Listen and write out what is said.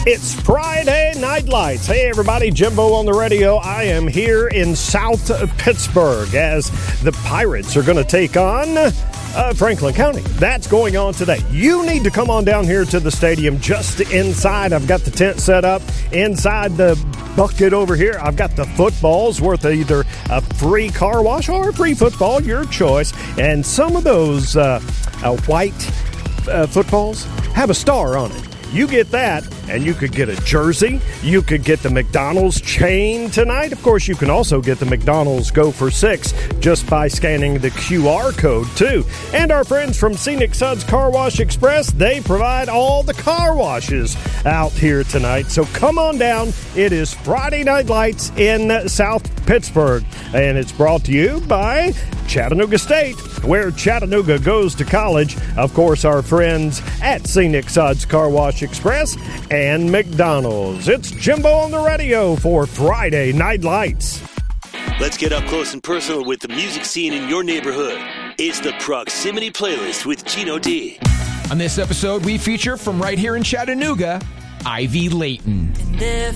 It's Friday Night Lights. Hey, everybody, Jimbo on the radio. I am here in South Pittsburgh as the Pirates are going to take on Franklin County. That's going on today. You need to come on down here to the stadium just inside. I've got the tent set up inside the bucket over here. I've got the footballs worth either a free car wash or a free football, your choice. And some of those white footballs have a star on it. You get that, and you could get a jersey. You could get the McDonald's chain tonight. Of course, you can also get the McDonald's Go for $6 just by scanning the QR code, too. And our friends from Scenic Suds Car Wash Express, they provide all the car washes out here tonight. So come on down. It is Friday Night Lights in South Pittsburgh, and it's brought to you by Chattanooga State, where Chattanooga goes to college. Of course, our friends at Scenic Suds Car Wash Express and McDonald's. It's Jimbo on the radio for Friday Night Lights. Let's get up close and personal with the music scene in your neighborhood. It's the Proximity Playlist with Gino D. On this episode, we feature from right here in Chattanooga, Ivy Layton.